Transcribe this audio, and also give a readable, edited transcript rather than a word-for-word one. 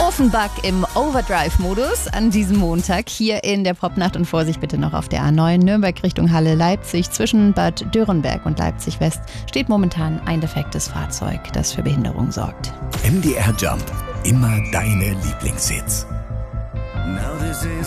Offenbach im Overdrive-Modus an diesem Montag hier in der Popnacht. Und Vorsicht bitte noch auf der A9 Nürnberg Richtung Halle Leipzig. Zwischen Bad Dürrenberg und Leipzig West steht momentan ein defektes Fahrzeug, das für Behinderung sorgt. MDR Jump. Immer deine Lieblingshits.